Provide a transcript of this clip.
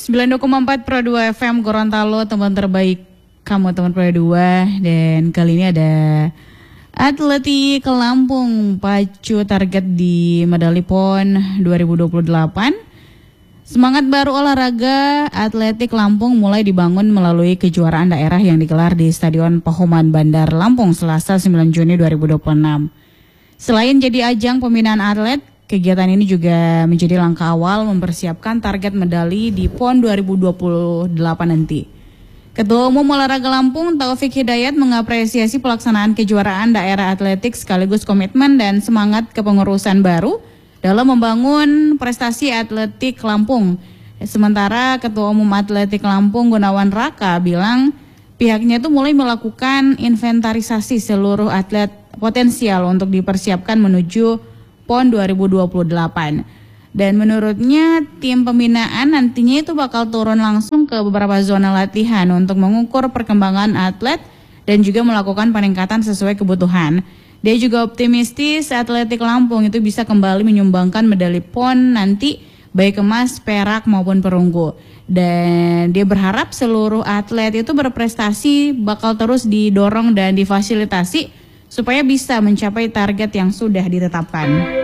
92,4 Pro 2 FM Gorontalo, teman terbaik kamu teman Pro 2. Dan kali ini ada Atletik Lampung pacu target di medali PON 2028. Semangat baru olahraga Atletik Lampung mulai dibangun melalui kejuaraan daerah yang digelar di Stadion Pahoman Bandar Lampung Selasa 9 Juni 2026. Selain jadi ajang pembinaan atlet, kegiatan ini juga menjadi langkah awal mempersiapkan target medali di PON 2028 nanti. Ketua Umum Olahraga Lampung Taufik Hidayat mengapresiasi pelaksanaan kejuaraan daerah atletik sekaligus komitmen dan semangat kepengurusan baru dalam membangun prestasi atletik Lampung. Sementara Ketua Umum Atletik Lampung Gunawan Raka bilang pihaknya itu mulai melakukan inventarisasi seluruh atlet potensial untuk dipersiapkan menuju PON 2028. Dan menurutnya tim pembinaan nantinya itu bakal turun langsung ke beberapa zona latihan untuk mengukur perkembangan atlet dan juga melakukan peningkatan sesuai kebutuhan. Dia juga optimistis Atletik Lampung itu bisa kembali menyumbangkan medali PON nanti baik emas, perak maupun perunggu. Dan dia berharap seluruh atlet itu berprestasi bakal terus didorong dan difasilitasi supaya bisa mencapai target yang sudah ditetapkan.